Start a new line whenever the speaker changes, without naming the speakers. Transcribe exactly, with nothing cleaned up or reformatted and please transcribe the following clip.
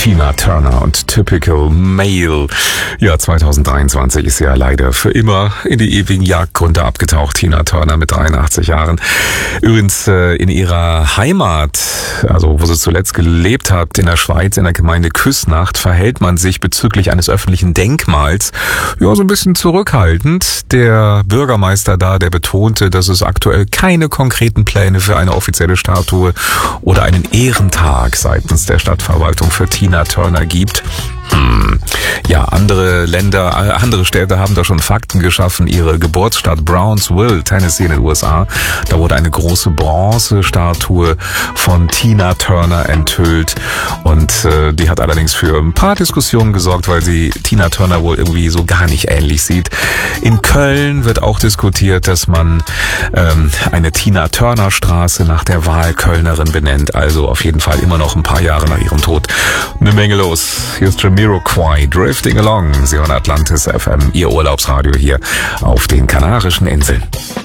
Tina Turner und Typical Male. Ja, zweitausenddreiundzwanzig ist sie ja leider für immer in die ewigen Jagdgründe abgetaucht. Tina Turner mit dreiundachtzig Jahren. Übrigens äh, in ihrer Heimat, also wo sie zuletzt gelebt hat, in der Schweiz, in der Gemeinde Küsnacht, verhält man sich bezüglich eines öffentlichen Denkmals ja so ein bisschen zurückhaltend. Der Bürgermeister da, der betonte, dass es aktuell keine konkreten Pläne für eine offizielle Statue oder einen Ehrentag seitens der Stadtverwaltung für Tina Turner gibt. Hm. Ja, andere Länder, andere Städte haben da schon Fakten geschaffen. Ihre Geburtsstadt Brownsville, Tennessee in den U S A, da wurde eine große Bronzestatue von Tina Turner enthüllt und äh, die hat allerdings für ein paar Diskussionen gesorgt, weil sie Tina Turner wohl irgendwie so gar nicht ähnlich sieht. In Köln wird auch diskutiert, dass man ähm, eine Tina Turner Straße nach der Wahlkölnerin benennt. Also auf jeden Fall immer noch ein paar Jahre nach ihrem Tod eine Menge los. Hier ist Jamiroquai, Drifting Along. Sie hören Atlantis F M, Ihr Urlaubsradio hier auf den Kanarischen Inseln.